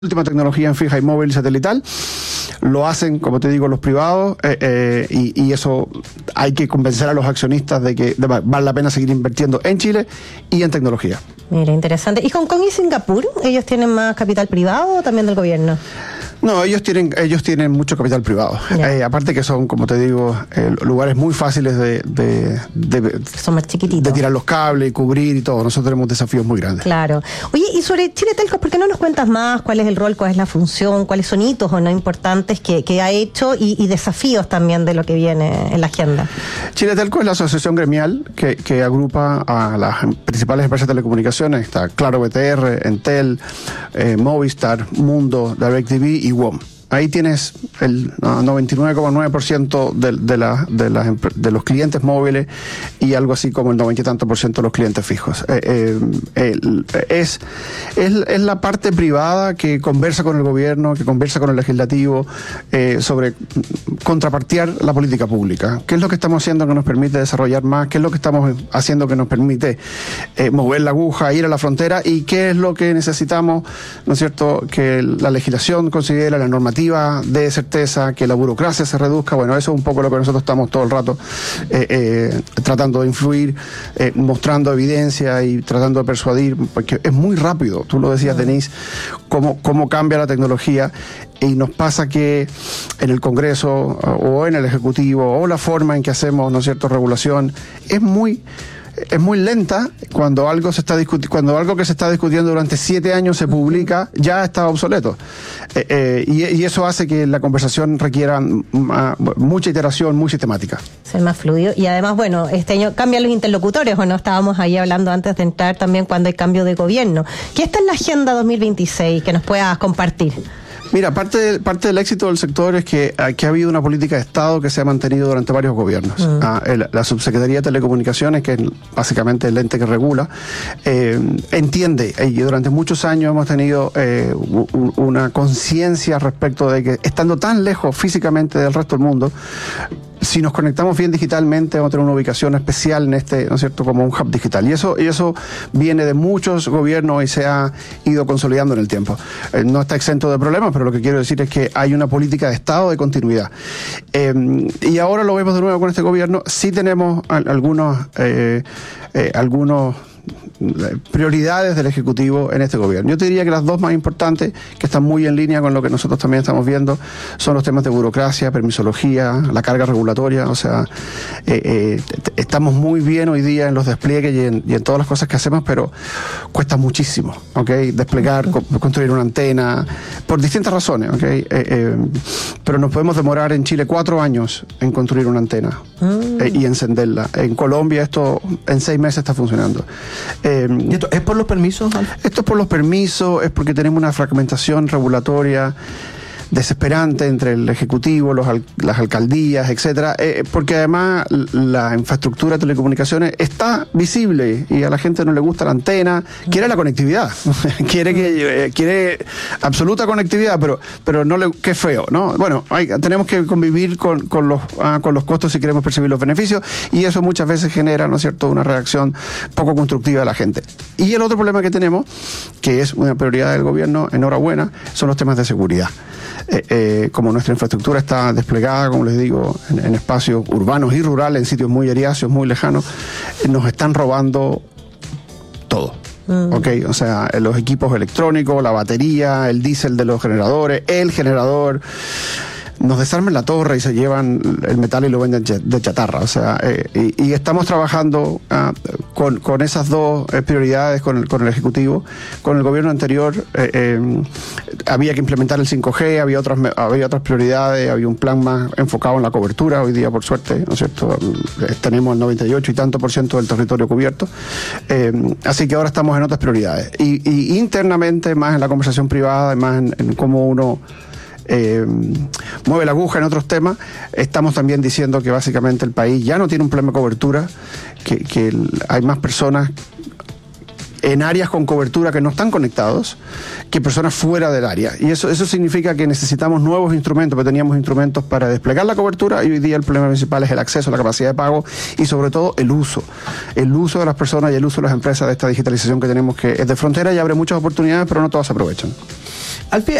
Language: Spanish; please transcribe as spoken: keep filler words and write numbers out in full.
última tecnología en fija y móvil y satelital. Lo hacen, como te digo, los privados eh, eh, y, y eso hay que convencer a los accionistas de que de, vale la pena seguir invirtiendo en Chile y en tecnología. Mira, interesante. ¿Y Hong Kong y Singapur? ¿Ellos tienen más capital privado o también del gobierno? No, ellos tienen ellos tienen mucho capital privado. Eh, aparte que son, como te digo, eh, lugares muy fáciles de, de, de, son más chiquititos. de tirar los cables y cubrir y todo. Nosotros tenemos desafíos muy grandes. Claro. Oye, y sobre Chile Telco, ¿por qué no nos cuentas más cuál es el rol, cuál es la función, cuáles son hitos o no importantes que, que ha hecho y, y desafíos también de lo que viene en la agenda? Chile Telco es la asociación gremial que, que agrupa a las principales empresas de telecomunicaciones. Está Claro, B T R, Entel, eh, Movistar, Mundo, DirecTV y W O M. Ahí tienes el noventa y nueve coma nueve por ciento de, de, la, de, las, de los clientes móviles y algo así como el noventa y tanto por ciento de los clientes fijos. Eh, eh, es, es, es la parte privada que conversa con el gobierno, que conversa con el legislativo eh, sobre contrapartear la política pública. ¿Qué es lo que estamos haciendo que nos permite desarrollar más? ¿Qué es lo que estamos haciendo que nos permite eh, mover la aguja, ir a la frontera? ¿Y qué es lo que necesitamos, ¿no es cierto?, que la legislación considera, la normativa de certeza, que la burocracia se reduzca? Bueno, eso es un poco lo que nosotros estamos todo el rato eh, eh, tratando de influir, eh, mostrando evidencia y tratando de persuadir, porque es muy rápido, tú lo decías, Denise, cómo, cómo cambia la tecnología y nos pasa que en el Congreso o en el Ejecutivo o la forma en que hacemos, ¿no es cierto?, regulación, es muy... es muy lenta. Cuando algo se está discuti- cuando algo que se está discutiendo durante siete años se publica, ya está obsoleto. Eh, eh, y, y eso hace que la conversación requiera m- mucha iteración, muy sistemática. Ser más fluido. Y además, bueno, este año cambian los interlocutores, ¿o no? Estábamos ahí hablando antes de entrar también cuando hay cambio de gobierno. ¿Qué está en la agenda dos mil veintiséis que nos puedas compartir? Mira, parte, parte del éxito del sector es que, que ha habido una política de Estado que se ha mantenido durante varios gobiernos. Mm. Ah, el, la Subsecretaría de Telecomunicaciones, que es básicamente el ente que regula, eh, entiende, y durante muchos años hemos tenido eh, u, una conciencia respecto de que, estando tan lejos físicamente del resto del mundo, si nos conectamos bien digitalmente, vamos a tener una ubicación especial en este, ¿no es cierto?, como un hub digital. Y eso, y eso viene de muchos gobiernos y se ha ido consolidando en el tiempo. Eh, no está exento de problemas, pero lo que quiero decir es que hay una política de Estado de continuidad. Eh, y ahora lo vemos de nuevo con este gobierno. Sí tenemos a, algunos, eh, eh, algunos prioridades del Ejecutivo en este gobierno. Yo te diría que las dos más importantes, que están muy en línea con lo que nosotros también estamos viendo, son los temas de burocracia, permisología, la carga regulatoria. O sea, eh, eh, estamos muy bien hoy día en los despliegues y en, y en todas las cosas que hacemos, pero cuesta muchísimo, ¿ok? Desplegar, co- construir una antena, por distintas razones, ¿ok? Eh, eh, pero nos podemos demorar en Chile cuatro años en construir una antena mm. eh, y encenderla. En Colombia esto en seis meses está funcionando. Eh, ¿Y esto es por los permisos? Esto es por los permisos, es porque tenemos una fragmentación regulatoria desesperante entre el Ejecutivo, los al, las alcaldías, etcétera, eh, porque además la infraestructura de telecomunicaciones está visible y a la gente no le gusta la antena, quiere la conectividad, quiere que eh, quiere absoluta conectividad, pero pero no le, qué feo, ¿no? Bueno, hay, tenemos que convivir con, con los ah, con los costos si queremos percibir los beneficios, y eso muchas veces genera, ¿no es cierto?, una reacción poco constructiva de la gente. Y el otro problema que tenemos, que es una prioridad del gobierno, enhorabuena, son los temas de seguridad. Eh, eh, como nuestra infraestructura está desplegada, como les digo, en, en espacios urbanos y rurales, en sitios muy eriáceos, muy lejanos, eh, nos están robando todo. Mm. Ok, o sea, los equipos electrónicos, la batería, el diésel de los generadores, el generador. Nos desarman la torre y se llevan el metal y lo venden de chatarra. O sea, eh, y, y estamos trabajando uh, con, con esas dos eh, prioridades con el, con el Ejecutivo. Con el gobierno anterior eh, eh, había que implementar el cinco G, había otras, había otras prioridades, había un plan más enfocado en la cobertura. Hoy día, por suerte, ¿no es cierto?, eh, tenemos el noventa y ocho y tanto por ciento del territorio cubierto. Eh, así que ahora estamos en otras prioridades. Y, y internamente, más en la conversación privada, más en, en cómo uno Eh, mueve la aguja en otros temas, estamos también diciendo que básicamente el país ya no tiene un problema de cobertura, que, que el, hay más personas en áreas con cobertura que no están conectados que personas fuera del área, y eso eso significa que necesitamos nuevos instrumentos, porque teníamos instrumentos para desplegar la cobertura y hoy día el problema principal es el acceso, la capacidad de pago y sobre todo el uso el uso de las personas y el uso de las empresas de esta digitalización que tenemos, que es de frontera y abre muchas oportunidades, pero no todas se aprovechan. al fin,